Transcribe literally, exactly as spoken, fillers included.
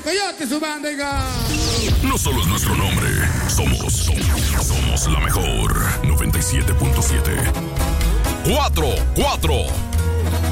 Coyote, su banda, oiga. No solo es nuestro nombre, somos, somos, somos la mejor. noventa y siete punto siete. Cuatro, cuatro.